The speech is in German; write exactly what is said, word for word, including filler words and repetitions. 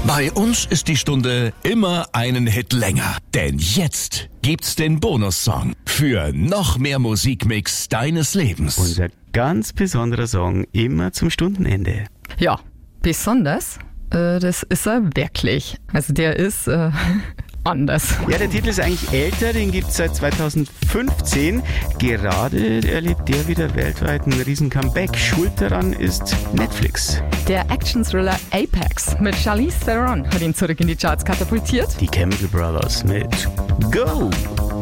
Bei uns ist die Stunde immer einen Hit länger. Denn jetzt gibt's den Bonussong für noch mehr Musikmix deines Lebens. Unser ganz besonderer Song immer zum Stundenende. Ja, besonders, äh, das ist er wirklich. Also der ist äh, anders. Ja, der Titel ist eigentlich älter, den gibt's seit zweitausendfünfzehn. Gerade erlebt der wieder weltweit einen riesen Comeback. Schuld daran ist Netflix. Der Action-Thriller Apex mit Charlize Theron hat ihn zurück in die Charts katapultiert. Die Chemical Brothers mit Go!